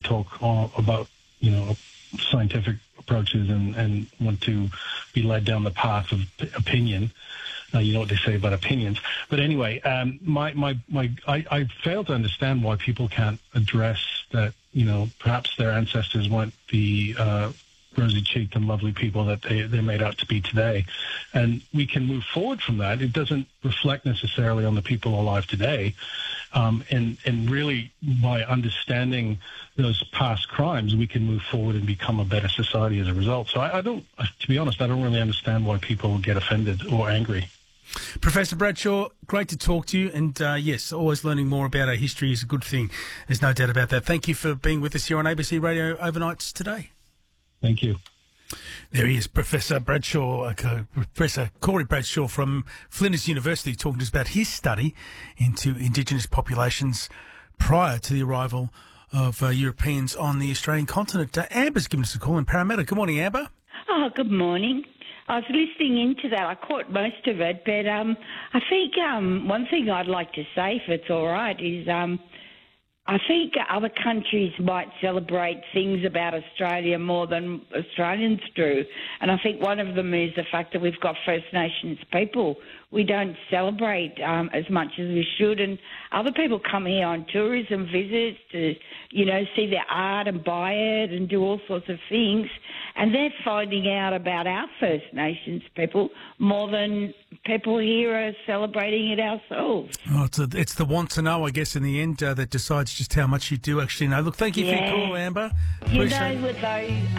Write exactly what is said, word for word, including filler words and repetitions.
talk all about, you know, scientific approaches and, and want to be led down the path of p- opinion. Uh, you know what they say about opinions. But anyway, um, my, my, my, I, I fail to understand why people can't address that, you know, perhaps their ancestors weren't the uh, rosy-cheeked and lovely people that they, they're made out to be today. And we can move forward from that. It doesn't reflect necessarily on the people alive today. Um, and, and really, by understanding those past crimes, we can move forward and become a better society as a result. So I, I don't, to be honest, I don't really understand why people get offended or angry. Professor Bradshaw, great to talk to you. And uh, yes, always learning more about our history is a good thing. There's no doubt about that. Thank you for being with us here on A B C Radio Overnights today. Thank you. There he is, Professor Bradshaw, uh, Professor Corey Bradshaw from Flinders University, talking to us about his study into Indigenous populations prior to the arrival of uh, Europeans on the Australian continent. Uh, Amber's given us a call in Parramatta. Good morning, Amber. Oh, good morning. I was listening into that. I caught most of it, but um, I think um, one thing I'd like to say, if it's all right, is um, I think other countries might celebrate things about Australia more than Australians do. And I think one of them is the fact that we've got First Nations people. We don't celebrate um, as much as we should. And other people come here on tourism visits to, you know, see their art and buy it and do all sorts of things. And they're finding out about our First Nations people more than people here are celebrating it ourselves. Oh, it's, a, it's the want to know, I guess, in the end uh, that decides just how much you do actually know. Look, thank you yeah. for your call, Amber. You Appreciate know, it. with those...